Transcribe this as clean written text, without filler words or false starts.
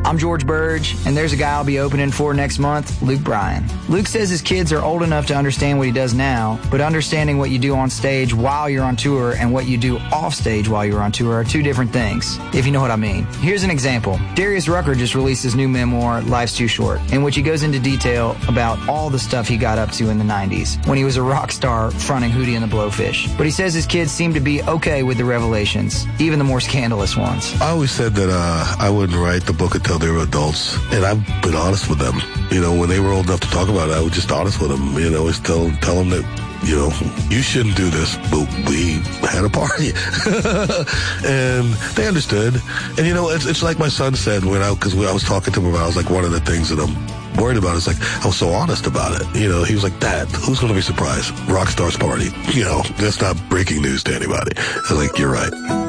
I'm George Burge, and there's a guy I'll be opening for next month, Luke Bryan. Luke says his kids are old enough to understand what he does now, but understanding what you do on stage while you're on tour and what you do off stage while you're on tour are two different things, if you know what I mean. Here's an example. Darius Rucker just released his new memoir, Life's Too Short, in which he goes into detail about all the stuff he got up to in the 90s, when he was a rock star fronting Hootie and the Blowfish. But he says his kids seem to be okay with the revelations, even the more scandalous ones. I always said that I wouldn't write the book until they were adults, and I've been honest with them. You know, when they were old enough to talk about it, I was just honest with them. You know, always tell them that, you know, you shouldn't do this, but we had a party. And they understood. And, you know, it's like my son said because I was talking to him about, I was like, one of the things that I'm worried about is, like, I was so honest about it. You know, he was like, Dad, who's going to be surprised? Rockstar's party. You know, that's not breaking news to anybody. I was like, you're right.